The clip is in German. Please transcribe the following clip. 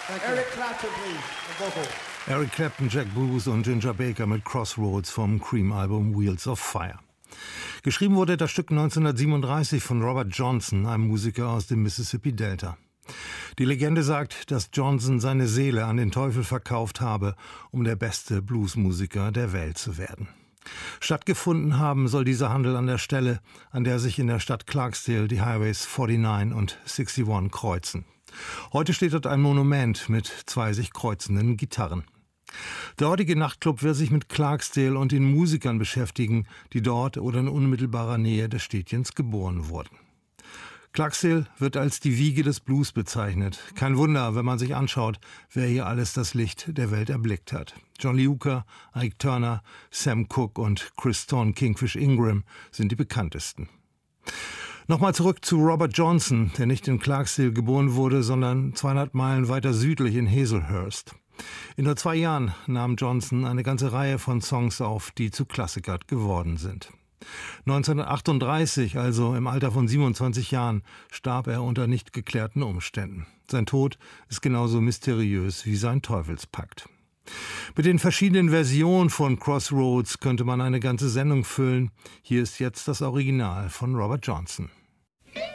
Eric Clapton, please, on vocal. Eric Clapton, Jack Bruce und Ginger Baker mit Crossroads vom Cream-Album Wheels of Fire. Geschrieben wurde das Stück 1937 von Robert Johnson, einem Musiker aus dem Mississippi-Delta. Die Legende sagt, dass Johnson seine Seele an den Teufel verkauft habe, um der beste Bluesmusiker der Welt zu werden. Stattgefunden haben soll dieser Handel an der Stelle, an der sich in der Stadt Clarksdale die Highways 49 und 61 kreuzen. Heute steht dort ein Monument mit 2 sich kreuzenden Gitarren. Der heutige Nachtclub wird sich mit Clarksdale und den Musikern beschäftigen, die dort oder in unmittelbarer Nähe des Städtchens geboren wurden. Clarksdale wird als die Wiege des Blues bezeichnet. Kein Wunder, wenn man sich anschaut, wer hier alles das Licht der Welt erblickt hat. John Lee Hooker, Ike Turner, Sam Cooke und Chris Thorne Kingfish Ingram sind die bekanntesten. Nochmal zurück zu Robert Johnson, der nicht in Clarksdale geboren wurde, sondern 200 Meilen weiter südlich in Hazelhurst. In nur 2 Jahren nahm Johnson eine ganze Reihe von Songs auf, die zu Klassikern geworden sind. 1938, also im Alter von 27 Jahren, starb er unter nicht geklärten Umständen. Sein Tod ist genauso mysteriös wie sein Teufelspakt. Mit den verschiedenen Versionen von Crossroads könnte man eine ganze Sendung füllen. Hier ist jetzt das Original von Robert Johnson.